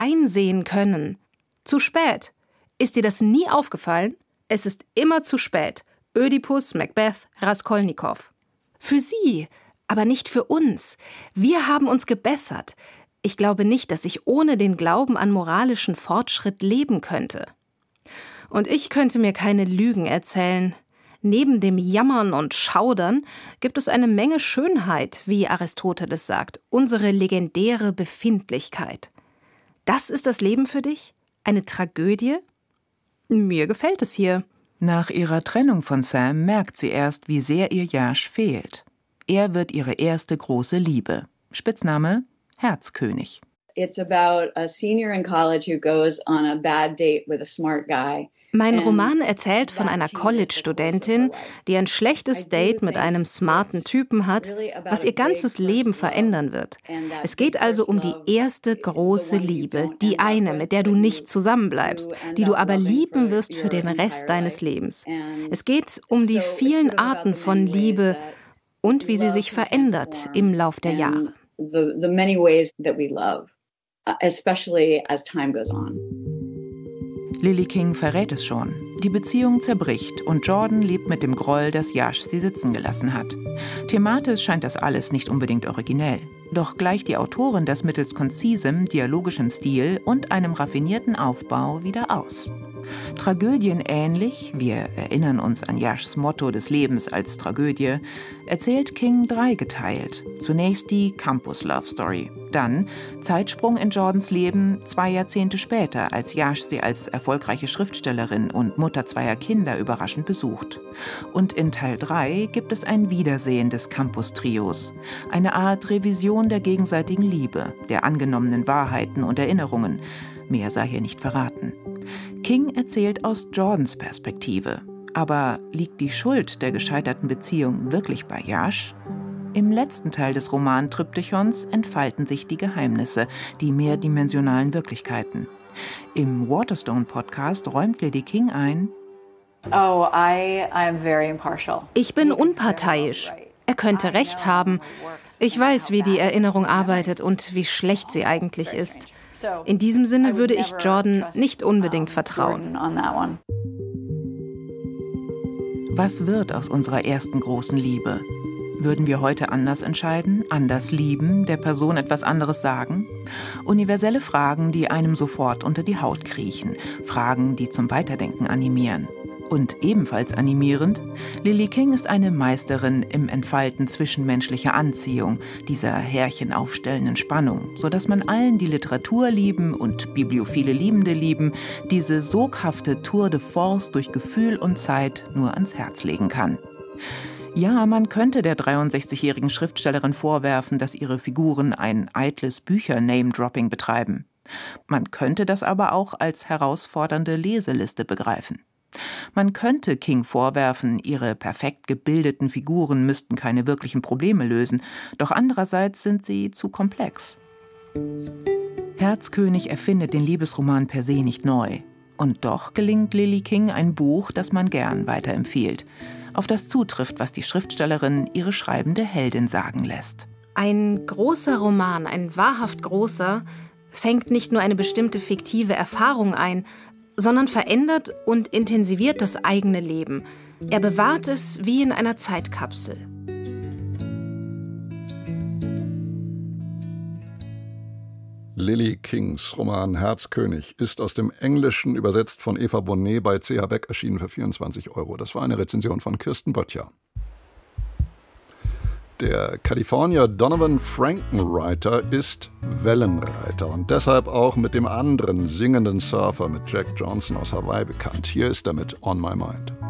einsehen können. Zu spät. Ist dir das nie aufgefallen? Es ist immer zu spät. Ödipus, Macbeth, Raskolnikow. Für sie, aber nicht für uns. Wir haben uns gebessert. Ich glaube nicht, dass ich ohne den Glauben an moralischen Fortschritt leben könnte. Und ich könnte mir keine Lügen erzählen. Neben dem Jammern und Schaudern gibt es eine Menge Schönheit, wie Aristoteles sagt, unsere legendäre Befindlichkeit. Das ist das Leben für dich? Eine Tragödie? Mir gefällt es hier. Nach ihrer Trennung von Sam merkt sie erst, wie sehr ihr Yash fehlt. Er wird ihre erste große Liebe. Spitzname Herzkönig. It's about a senior in college who goes on a bad date with a smart guy. Mein Roman erzählt von einer College-Studentin, die ein schlechtes Date mit einem smarten Typen hat, was ihr ganzes Leben verändern wird. Es geht also um die erste große Liebe, die eine, mit der du nicht zusammenbleibst, die du aber lieben wirst für den Rest deines Lebens. Es geht um die vielen Arten von Liebe und wie sie sich verändert im Lauf der Jahre. The many ways that we love, especially as time goes on. Lily King verrät es schon. Die Beziehung zerbricht und Jordan lebt mit dem Groll, dass Yash sie sitzen gelassen hat. Thematisch scheint das alles nicht unbedingt originell. Doch gleicht die Autorin das mittels konzisem, dialogischem Stil und einem raffinierten Aufbau wieder aus. Tragödienähnlich, wir erinnern uns an Yashs Motto des Lebens als Tragödie, erzählt King dreigeteilt. Zunächst die Campus-Love-Story, dann Zeitsprung in Jordans Leben 2 Jahrzehnte später, als Yash sie als erfolgreiche Schriftstellerin und Mutter 2 Kinder überraschend besucht. Und in Teil 3 gibt es ein Wiedersehen des Campus-Trios, eine Art Revision der gegenseitigen Liebe, der angenommenen Wahrheiten und Erinnerungen. Mehr sei hier nicht verraten. King erzählt aus Jordans Perspektive. Aber liegt die Schuld der gescheiterten Beziehung wirklich bei Yash? Im letzten Teil des Roman-Triptychons entfalten sich die Geheimnisse, die mehrdimensionalen Wirklichkeiten. Im Waterstone-Podcast räumt Lily King ein: Ich bin unparteiisch. Er könnte recht haben. Ich weiß, wie die Erinnerung arbeitet und wie schlecht sie eigentlich ist. In diesem Sinne würde ich Jordan nicht unbedingt vertrauen. Was wird aus unserer ersten großen Liebe? Würden wir heute anders entscheiden, anders lieben, der Person etwas anderes sagen? Universelle Fragen, die einem sofort unter die Haut kriechen. Fragen, die zum Weiterdenken animieren. Und ebenfalls animierend, Lily King ist eine Meisterin im Entfalten zwischenmenschlicher Anziehung, dieser härchenaufstellenden Spannung, sodass man allen, die Literatur lieben und bibliophile Liebende lieben, diese soghafte Tour de Force durch Gefühl und Zeit nur ans Herz legen kann. Ja, man könnte der 63-jährigen Schriftstellerin vorwerfen, dass ihre Figuren ein eitles Bücher-Name-Dropping betreiben. Man könnte das aber auch als herausfordernde Leseliste begreifen. Man könnte King vorwerfen, ihre perfekt gebildeten Figuren müssten keine wirklichen Probleme lösen, doch andererseits sind sie zu komplex. Herzkönig erfindet den Liebesroman per se nicht neu. Und doch gelingt Lily King ein Buch, das man gern weiterempfiehlt, auf das zutrifft, was die Schriftstellerin ihre schreibende Heldin sagen lässt. Ein großer Roman, ein wahrhaft großer, fängt nicht nur eine bestimmte fiktive Erfahrung ein, sondern verändert und intensiviert das eigene Leben. Er bewahrt es wie in einer Zeitkapsel. Lily Kings Roman Herzkönig ist aus dem Englischen übersetzt von Eva Bonnet bei CH Beck erschienen für 24 €. Das war eine Rezension von Kirsten Böttcher. Der Kalifornier Donovan Frankenreiter ist Wellenreiter und deshalb auch mit dem anderen singenden Surfer mit Jack Johnson aus Hawaii bekannt. Hier ist er mit On My Mind.